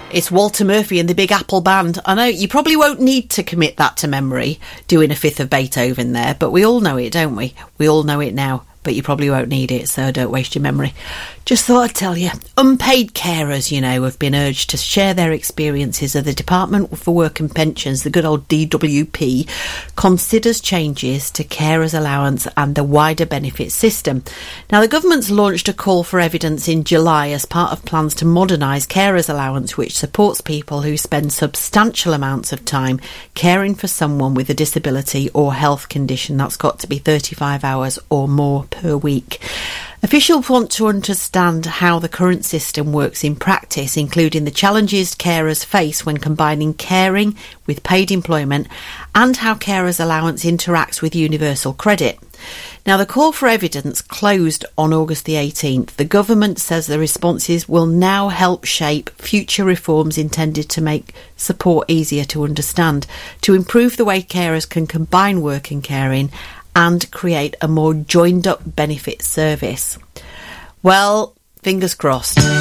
It's Walter Murphy and the Big Apple Band. I know you probably won't need to commit that to memory, doing a fifth of Beethoven there, but we all know it, don't we? We all know it now, but you probably won't need it, so don't waste your memory. Just thought I'd tell you. Unpaid carers, you know, have been urged to share their experiences as the Department for Work and Pensions, the good old DWP, considers changes to carers allowance and the wider benefit system. Now, the government's launched a call for evidence in July as part of plans to modernise carers allowance, which supports people who spend substantial amounts of time caring for someone with a disability or health condition. That's got to be 35 hours or more per week. Officials want to understand how the current system works in practice, including the challenges carers face when combining caring with paid employment and how carers allowance interacts with universal credit. Now, the call for evidence closed on August the 18th. The government says the responses will now help shape future reforms intended to make support easier to understand, to improve the way carers can combine work and caring, and create a more joined-up benefit service. Well, fingers crossed.